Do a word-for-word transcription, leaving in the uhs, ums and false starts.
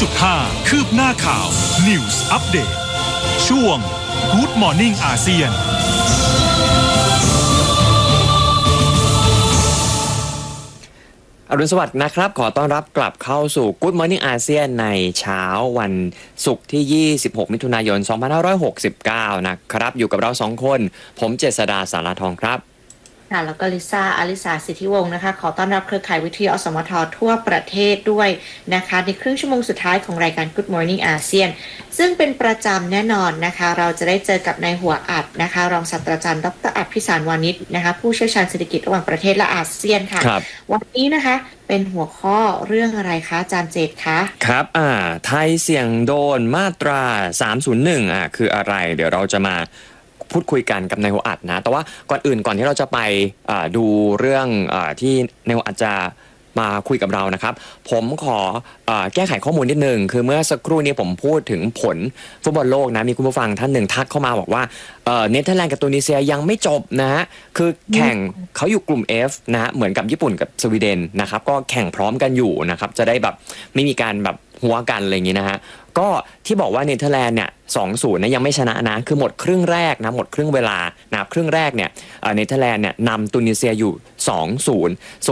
จุดห้า คืบหน้าข่าว News Update ช่วง Good Morning อาเซียนอรุณสวัสดิ์นะครับขอต้อนรับกลับเข้าสู่ Good Morning อาเซียนในเช้าวันศุกร์ที่ยี่สิบหกมิถุนายนสองพันห้าร้อยหกสิบเก้านะครับอยู่กับเราสองคนผมเจษฎาสารทองครับค่ะแล้วก็ลิซ่าอลิสาสิทธิวงศ์นะคะขอต้อนรับเครือข่ายวิทยุอสมททั่วประเทศด้วยนะคะในครึ่งชั่วโมงสุดท้ายของรายการ Good Morning อาเซียนซึ่งเป็นประจำแน่นอนนะคะเราจะได้เจอกับนายหัวอัดนะคะรองศาสตราจารย์ดร.อัดพิสารวานิชนะคะผู้เชี่ยวชาญเศรษฐกิจระหว่างประเทศและอาเซียนค่ะวันนี้นะคะเป็นหัวข้อเรื่องอะไรคะอาจารย์เจตคะครับอ่าไทยเสี่ยงโดนมาตราสามศูนย์หนึ่งอ่ะคืออะไรเดี๋ยวเราจะมาพูดคุยกันกับนายหัวอัดนะแต่ว่าก่อนอื่นก่อนที่เราจะไปดูเรื่องอที่นายหัวอัดจะมาคุยกับเรานะครับผมขอเอ่อแก้ไขข้อมูลนิดนึงคือเมื่อสักครู่นี้ผมพูดถึงผลฟุตบอลโลกนะมีคุณผู้ฟังท่านหนึ่งทักเข้ามาบอกว่าเอ่อเนเธอร์แลนด์กับตูนิเซียยังไม่จบนะฮะคือแข่งเขาอยู่กลุ่ม F นะฮะเหมือนกับญี่ปุ่นกับสวีเดนนะครับก็แข่งพร้อมกันอยู่นะครับจะได้แบบไม่มีการแบบหัวกันอะไรอย่างงี้นะฮะก็ที่บอกว่าเนเธอร์แลนด์เนี่ย สองศูนย์ นะยังไม่ชนะนะคือหมดครึ่งแรกนะหมดครึ่งเวลานะครึ่งแรกเนี่ยเนเธอร์แลนด์เนี่ยนำตูนิเซียอยู่ สองศูนย์